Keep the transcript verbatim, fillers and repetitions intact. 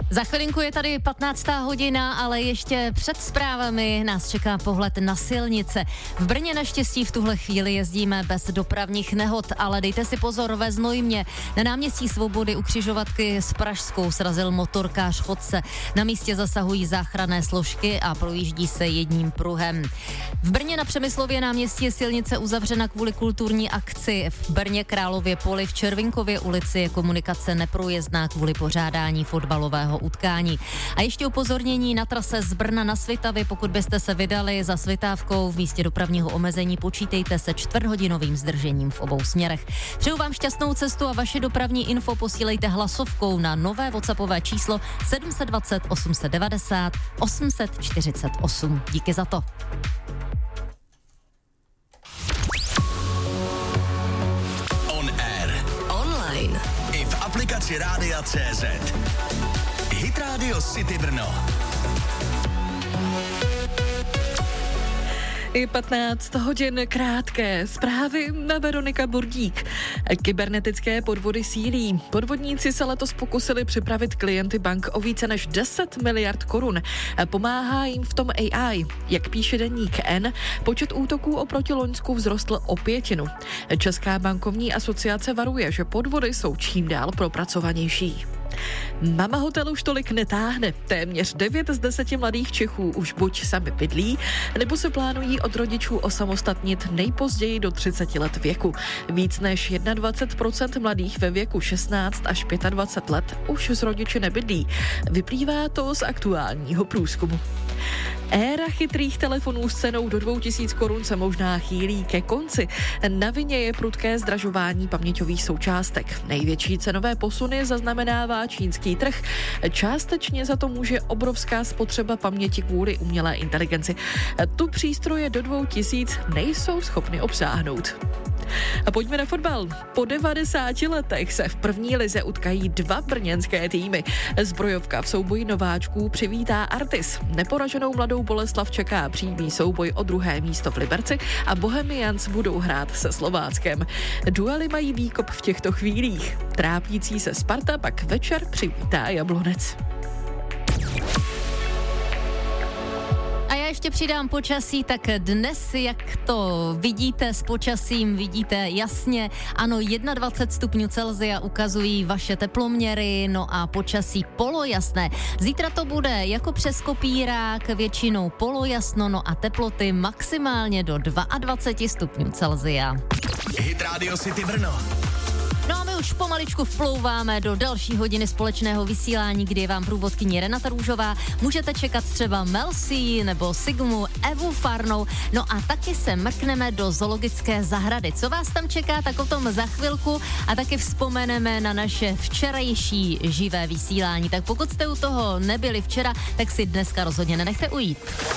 Za chvilinku je tady patnáctá hodina, ale ještě před zprávami nás čeká pohled na silnice. V Brně naštěstí v tuhle chvíli jezdíme bez dopravních nehod, ale dejte si pozor, ve Znojmě. Na náměstí Svobody u křižovatky s Pražskou srazil motorkář chodce. Na místě zasahují záchranné složky a projíždí se jedním pruhem. V Brně na Přemyslově náměstí je silnice uzavřena kvůli kulturní akci. V Brně Králově poli v Červinkově ulici je komunikace neprůjezdná kvůli pořádání fotbalového utkání. A ještě upozornění na trase z Brna na Svitavy, pokud byste se vydali za Svitávkou v místě dopravního omezení, počítejte se čtvrthodinovým zdržením v obou směrech. Přeju vám šťastnou cestu a vaše dopravní info posílejte hlasovkou na nové WhatsAppové číslo sedm set dvacet osm set devadesát osm set čtyřicet osm. Díky za to. On air. Online. I v aplikaci Rádia C Z. Hit Radio City Brno. Je patnáct hodin, krátké zprávy na Veronika Burdík. Kybernetické podvody sílí. Podvodníci se letos pokusili připravit klienty bank o více než deset miliard korun. Pomáhá jim v tom A I. Jak píše deník N, počet útoků oproti loňsku vzrostl o pětinu. Česká bankovní asociace varuje, že podvody jsou čím dál propracovanější. Mama hotel už tolik netáhne. Téměř devět z deseti mladých Čechů už buď sami bydlí, nebo se plánují od rodičů osamostatnit nejpozději do třiceti let věku. Víc než dvacet jedna procent mladých ve věku šestnáct až dvacet pět let už s rodiči nebydlí. Vyplývá to z aktuálního průzkumu. Éra chytrých telefonů s cenou do dvou tisíc korun se možná chýlí ke konci. Na vině je prudké zdražování paměťových součástek. Největší cenové posuny zaznamenává čínský trh. Částečně za to může obrovská spotřeba paměti kvůli umělé inteligenci. Tu přístroje do dvou tisíc nejsou schopny obsáhnout. A pojďme na fotbal. Po devadesáti letech se v první lize utkají dva brněnské týmy. Zbrojovka v souboji nováčků přivítá Artis. Neporaženou Mladou Boleslav čeká přímý souboj o druhé místo v Liberci a Bohemians budou hrát se Slováckem. Duely mají výkop v těchto chvílích. Trápící se Sparta pak večer přivítá Jablonec. A já ještě přidám počasí, tak dnes, jak to vidíte s počasím, vidíte jasně, ano, dvacet jedna stupňů Celsia ukazují vaše teploměry, no a počasí polojasné. Zítra to bude jako přes kopírák, většinou polojasno, no a teploty maximálně do dvacet dva stupňů Celsia. Hit Radio City Brno. No a my už pomaličku vplouváme do další hodiny společného vysílání, kdy je vám průvodkyní Renata Růžová. Můžete čekat třeba Mel C nebo Sigmu, Evu Farnou, no a taky se mrkneme do zoologické zahrady. Co vás tam čeká, tak o tom za chvilku a taky vzpomeneme na naše včerejší živé vysílání. Tak pokud jste u toho nebyli včera, tak si dneska rozhodně nenechte ujít.